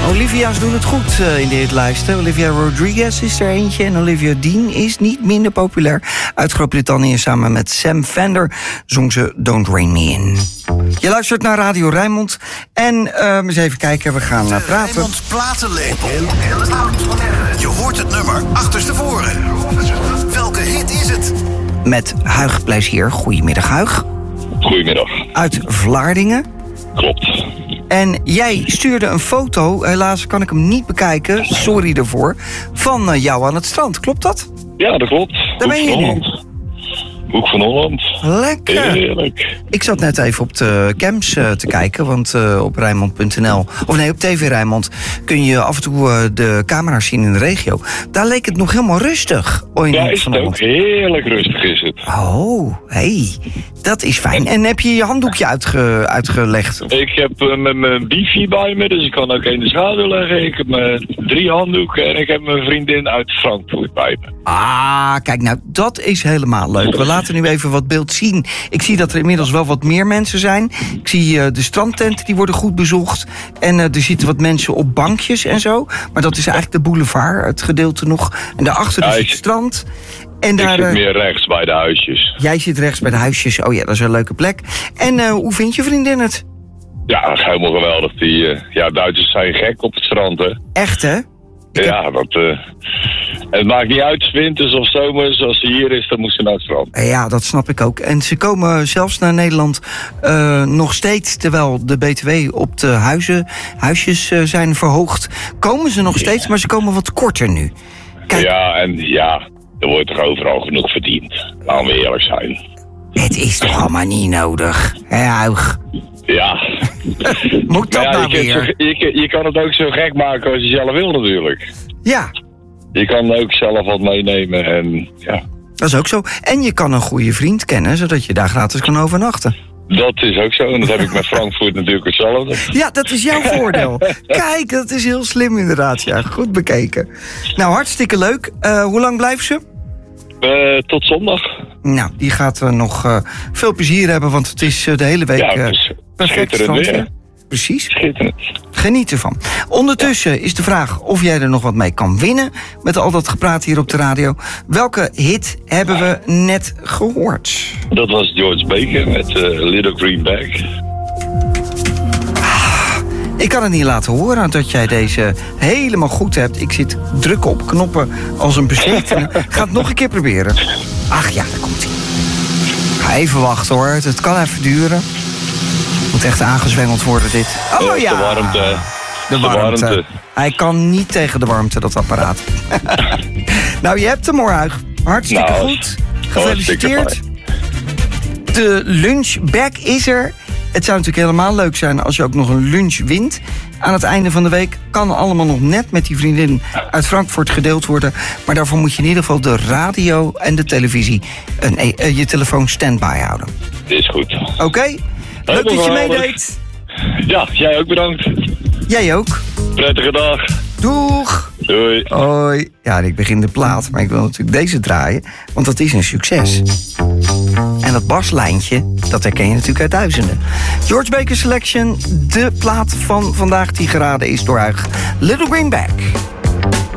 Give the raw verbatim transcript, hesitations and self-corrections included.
Olivia's doen het goed uh, in de hitlijsten. Olivia Rodriguez is er eentje en Olivia Dean is niet minder populair. Uit Groot-Brittannië samen met Sam Fender zong ze Don't Rain Me In. Je luistert naar Radio Rijnmond en uh, eens even kijken, we gaan uh, praten. Rijnmond platenlabel. Je hoort het nummer achterstevoren. Welke hit is het? Met Huig Plezier. Goedemiddag, Huig. Goedemiddag. Uit Vlaardingen. Klopt. En jij stuurde een foto, helaas kan ik hem niet bekijken, sorry daarvoor, van uh, jou aan het strand. Klopt dat? Ja, dat klopt. Daar ben je nu. Hoek van Holland. Lekker. Heerlijk. Ik zat net even op de cams uh, te kijken, want uh, op Rijnmond punt n l, of nee, op T V Rijnmond, kun je af en toe uh, de camera's zien in de regio. Daar leek het nog helemaal rustig. Oh, ja, is het ook. Heerlijk rustig is het. Oh, hey, dat is fijn. En heb je je handdoekje uitge, uitgelegd? Of? Ik heb uh, mijn, mijn bifi bij me, dus ik kan ook in de schaduw leggen. Ik heb mijn drie handdoeken en ik heb mijn vriendin uit Frankfurt bij me. Ah, kijk nou, dat is helemaal leuk. We laten nu even wat beeld zien. Ik zie dat er inmiddels wel wat meer mensen zijn. Ik zie uh, de strandtenten, die worden goed bezocht. En uh, er zitten wat mensen op bankjes en zo. Maar dat is eigenlijk de boulevard, het gedeelte nog. En daarachter ja, is ik, het strand. En ik daar, zit uh, meer rechts bij de huisjes. Jij zit rechts bij de huisjes. Oh ja, dat is een leuke plek. En uh, hoe vindt je vriendin het? Ja, dat is helemaal geweldig. Die, uh, ja, Duitsers zijn gek op het strand, hè. Echt, hè? Ik ja, heb... dat... Uh, het maakt niet uit, winters of zomers. Als ze hier is, dan moet ze naar het strand. Ja, dat snap ik ook. En ze komen zelfs naar Nederland uh, nog steeds, terwijl de B T W op de huizen, huisjes uh, zijn verhoogd. Komen ze nog steeds, maar ze komen wat korter nu. Kijk. Ja, en ja, er wordt toch overal genoeg verdiend. Laten we eerlijk zijn. Het is toch allemaal niet nodig, hè, Huig? Ja. Moet dat ja, nou je, weer? zo, je, je kan het ook zo gek maken als je zelf wil natuurlijk. Ja. Je kan ook zelf wat meenemen en ja. Dat is ook zo. En je kan een goede vriend kennen, zodat je daar gratis kan overnachten. Dat is ook zo. En dat heb ik met Frankfurt natuurlijk hetzelfde. Ja, dat is jouw voordeel. Kijk, dat is heel slim inderdaad. Ja, goed bekeken. Nou, hartstikke leuk. Uh, hoe lang blijft ze? Uh, tot zondag. Nou, die gaat uh, nog uh, veel plezier hebben, want het is uh, de hele week uh, ja, dus perfect strand weer. Precies. Schitterend. Geniet ervan. Ondertussen ja. is de vraag of jij er nog wat mee kan winnen met al dat gepraat hier op de radio. Welke hit hebben we net gehoord? Dat was George Baker met uh, Little Green Bag. Ah, ik kan het niet laten horen dat jij deze helemaal goed hebt. Ik zit druk op knoppen als een bezetene. Ik ga het nog een keer proberen. Ach ja, daar komt hij. Ga even wachten hoor, het kan even duren. Moet echt aangezwengeld worden dit. Oh ja, de warmte. De warmte. de warmte. Hij kan niet tegen de warmte, dat apparaat. Nou, je hebt hem hoor, Huig. Hartstikke nou, goed. Gefeliciteerd. De lunchbag is er. Het zou natuurlijk helemaal leuk zijn als je ook nog een lunch wint. Aan het einde van de week kan allemaal nog net met die vriendin uit Frankfurt gedeeld worden. Maar daarvoor moet je in ieder geval de radio en de televisie, een, uh, je telefoon standby houden. Is goed. Oké? Okay? Leuk dat je meedeed. Ja, jij ook bedankt. Jij ook. Prettige dag. Doeg. Doei. Hoi. Ja, ik begin de plaat, maar ik wil natuurlijk deze draaien, want dat is een succes. En dat baslijntje, dat herken je natuurlijk uit duizenden. George Baker Selection, de plaat van vandaag die geraden is door Huig. Little Green Bag.